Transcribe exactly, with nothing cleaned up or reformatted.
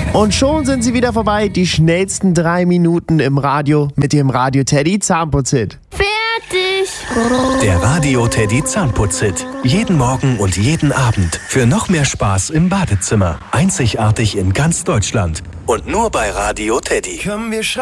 Und schon sind sie wieder vorbei, die schnellsten drei Minuten im Radio mit dem Radio Teddy Zahnputzhit. Fertig! Der Radio Teddy Zahnputzhit. Jeden Morgen und jeden Abend. Für noch mehr Spaß im Badezimmer. Einzigartig in ganz Deutschland. Und nur bei Radio Teddy.